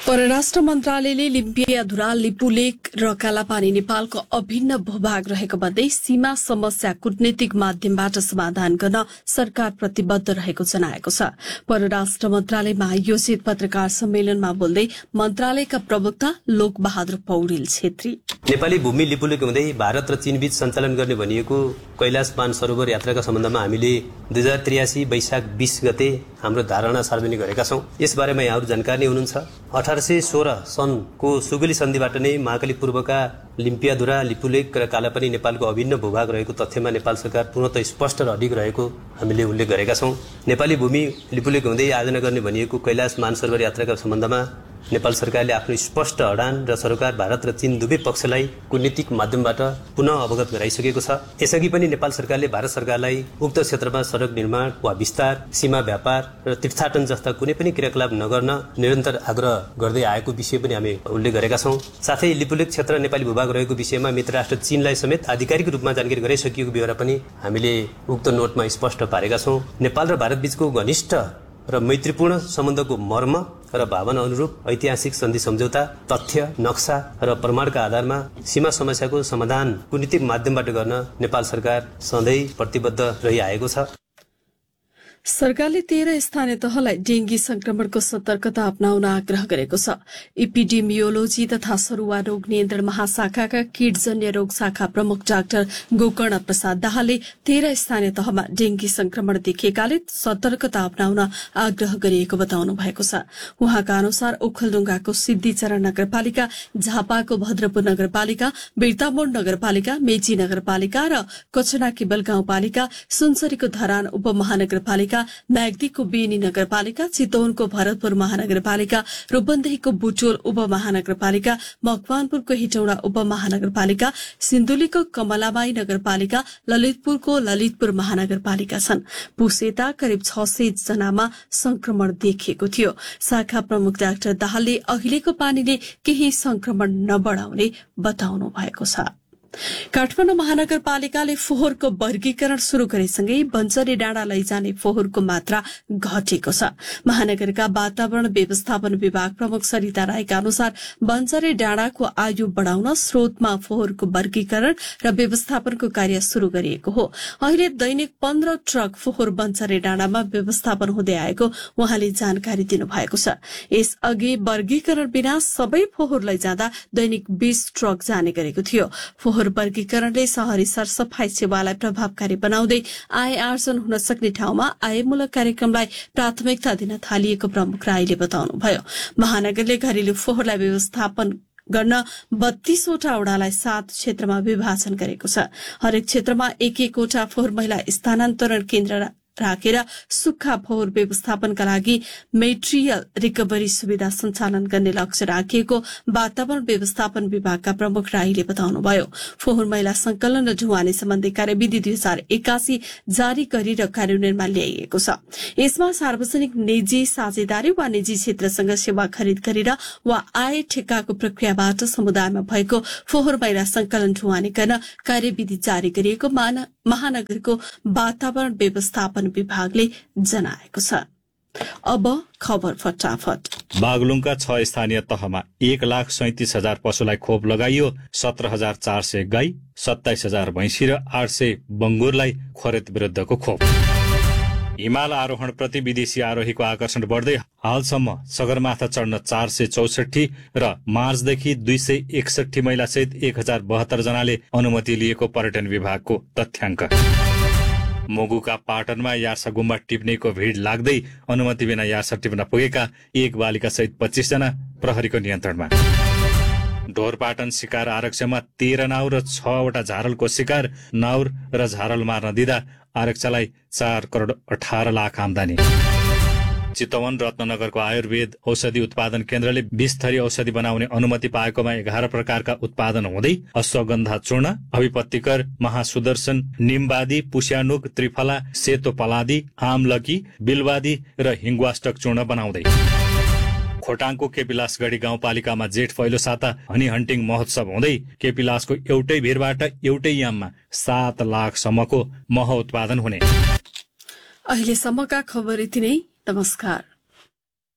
परराष्ट्र मन्त्रालयले लिम्पियाधुरा, लिपुलेक र कालापानी नेपालको अभिन्न भूभाग रहेको भन्दै सीमा समस्या कूटनीतिक माध्यमबाट समाधान गर्न सरकार प्रतिबद्ध रहेको जनाएको छ। परराष्ट्र मन्त्रालयमा आयोजित पत्रकार सम्मेलनमा बोल्दै मन्त्रालयका प्रवक्ता लोकबहादुर पौडेल छेत्री, नेपाली भूमि लिपुलेक हुँदै भारत र चीन बीच सञ्चालन गर्ने भनिएको कैलाश मानसरोवर यात्राका सम्बन्धमा हामीले 2083 वैशाख 20 गते हाम्रो धारणा सार्वजनिक गरेका छौं। यसबारेमा यहाँहरू जानकारी हुनुहुन्छ। 1816 सनको सुगली सन्धिबाट नै महाकाली पूर्वका लिम्पियाधुरा, लिपुलेक र कालापानी नेपालको अभिन्न भूभाग रहेको तथ्यमा नेपाल सरकार पूर्णतः स्पष्ट र अडिग रहेको हामीले उल्लेख गरेका छौं। नेपाली भूमि लिपुलेक हुँदै आयोजना गर्ने भनिएको कैलाश मानसरोवर यात्राका सम्बन्धमा नेपाल सरकारले आफ्नो स्पष्ट अडान र सरकार भारत र चीन दुवै पक्षलाई कूटनीतिक माध्यमबाट पुनः अवगत गराइसकेको छ। यसअघि पनि नेपाल सरकारले भारत सरकारलाई उक्त क्षेत्रमा सडक निर्माण वा विस्तार, सीमा व्यापार र तीर्थाटन जस्ता कुनै पनि क्रियाकलाप नगर्न निरन्तर आग्रह गर्दै आएको विषय पनि हामी उल्लेख गरेका छौं। साथै लिपुलेक क्षेत्र नेपाली भूभाग रहेको विषयमा मित्र राष्ट्र चीनलाई समेत आधिकारिक रूपमा जानकारी गराइसकिएको बेहोरा पनि हामीले उक्त नोटमा स्पष्ट पारेका छौं। नेपाल र भारत बीचको घनिष्ठ र मैत्रीपूर्ण सम्बन्धको मर्म र भावना अनुरूप ऐतिहासिक सन्धि सम्झौता, तथ्य, नक्सा र प्रमाणका आधारमा सीमा समस्याको समाधान कूटनीतिक माध्यमबाट गर्न नेपाल सरकार सधैँ प्रतिबद्ध रहिआएको छ। सरकारले 13 स्थानीय तहलाई डेंगी संक्रमणको सतर्कता अपनाउन आग्रह गरेको छ। एपिडेमियोलोजी तथा सरुवा रोग नियन्त्रण महाशाखाका कीटजन्य रोग शाखा प्रमुख डाक्टर गोकर्ण प्रसाद दाहालले 13 स्थानीय तहमा डेंगी संक्रमण देखिएकाले सतर्कता अपनाउन आग्रह गरिएको बताउनु भएको छ। उहाँका अनुसार ओखलढुङ्गाको सिद्धिचरण नगरपालिका, झापाको भद्रपुर नगरपालिका, बिर्तामोड नगरपालिका, मेची नगरपालिका र कचनाकी बेल गाउँपालिका, सुनसरीको धरान उपमहानगरपालिका, म्याग्दीको बेनी नगरपालिका, चितवनको भरतपुर महानगरपालिका, रूपन्देहीको बुटोल उपमहानगरपालिका, मकवानपुरको हेटौडा उपमहानगरपालिका, सिन्धुलीको कमलाबाई नगरपालिका, ललितपुरको ललितपुर महानगरपालिका छन्। पुसेता करिब 600 जनामा संक्रमण देखिएको थियो। शाखा प्रमुख डाक्टर दाहालले अहिलेको पानीले केही संक्रमण नबढाउने बताउनु भएको छ। काठमाडौँ महानगरपालिकाले फोहोरको वर्गीकरण शुरू गरेसँगै बन्चरे डाँडा लैजाने फोहोरको मात्रा घटेको छ। महानगरका वातावरण व्यवस्थापन विभाग प्रमुख सरिता राईका अनुसार बन्चरे डाँडाको आयु बढ़ाउन स्रोतमा फोहोरको वर्गीकरण र व्यवस्थापनको कार्य शुरू गरिएको हो। अहिले दैनिक 15 ट्रक फोहोर बन्चरे डाँडामा व्यवस्थापन हुँदै आएको उहाँले जानकारी दिनुभएको छ। यसअघि वर्गीकरण बिना सबै फोहोर लैजाँदा दैनिक 20 ट्रक जाने गरेको थियो। फोहोर वर्गीकरणले शहरी सरसफाई सेवालाई प्रभावकारी बनाउँदै आय आर्जन हुन सक्ने ठाउँमा आयमूलक कार्यक्रमलाई प्राथमिकता दिन थालिएको प्रमुख राईले बताउनुभयो। महानगरले घरेलु फोहोरलाई व्यवस्थापन गर्न 32 वटा वडालाई 7 क्षेत्रमा विभाजन गरेको छ। हरेक क्षेत्रमा एक वटा फोहोर महिला स्थानान्तरण केन्द्र राखेर सुक्खा फोहोर व्यवस्थापनका लागि मेटेरियल रिकभरी सुविधा सञ्चालन गर्ने लक्ष्य राखिएको वातावरण व्यवस्थापन विभागका प्रमुख राईले बताउनुभयो। फोहोर मैला संकलन र ढुवानी सम्बन्धी कार्यविधि 2081 जारी गरी र कार्यान्वयनमा ल्याइएको छ। यसमा सार्वजनिक निजी साझेदारी वा निजी क्षेत्रसँग सेवा खरिद गरेर वा आय ठेक्काको प्रक्रियाबाट समुदायमा भएको फोहोर मैला संकलन ढुवानी गर्न कार्यविधि जारी गरिएको महानगरको वातावरण व्यवस्थापन विभागले जनाएको छ। अब खबर फटाफट। बागलुङका 6 स्थानीय तहमा 1,37,000 पशुलाई खोप लगाइयो। 17,400 गाई, 27,000 भैंसी र 800 बंगुरलाई खोरेत विरुद्धको खोप। हिमाल आरोहण प्रति विदेशी आरोहीको आकर्षण बढ्दै हालसम्म सगरमाथा चढ्न 464 र मार्चदेखि 261 महिला सहित 1072 जनाले अनुमति लिएको पर्यटन विभागको तथ्याङ्क। मोगुका पाटनमा यार्सा गुम्बा टिप्नेको भीड़ लाग्दै अनुमति बिना यार्सा टिप्न पुगेका 1 बालिका सहित 25 जना प्रहरीको नियन्त्रणमा। ढोरपाटन शिकार आरक्षमा 13 नाउर र 6 वटा झारलको शिकार, नाउर र झारल मार्न दिँदा आरक्षलाई 4 करोड 18 लाख आमदानी। चितवन रत्नगरको आयुर्वेद औषधि उत्पादन केन्द्रले 20 थरी औषधि बनाउने अनुमति पाएकोमा 11 प्रकारका उत्पादन हुँदै अश्वगन्धा चूर्ण, अभिपत्तिकर, महासुदर्शन, निमवादी, पुष्यानुक, त्रिफला, सेतो पलादी, आमलकी, बिलवादी र हिङ्गवाष्टक चूर्ण बनाउँदै। खोटाङको केपिलासगढी गाउँपालिकामा जेठ पहिलो साता हनी हन्टिङ महोत्सव हुँदै केपिलासको एउटै भिरबाट एउटै याममा 7 लाख सम्मको मह उत्पादन हुने। अहिलेसम्मका खबर यति नै। नमस्कार।